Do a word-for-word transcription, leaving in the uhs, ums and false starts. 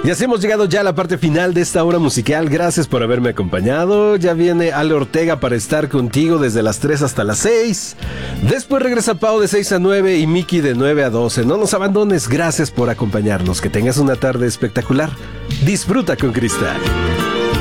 Y así hemos llegado ya a la parte final de esta hora musical. Gracias por haberme acompañado. Ya viene Ale Ortega para estar contigo desde las tres hasta las seis. Después regresa Pau de seis a nueve y Miki de nueve a doce. No nos abandones. Gracias por acompañarnos. Que tengas una tarde espectacular. Disfruta con Cristal.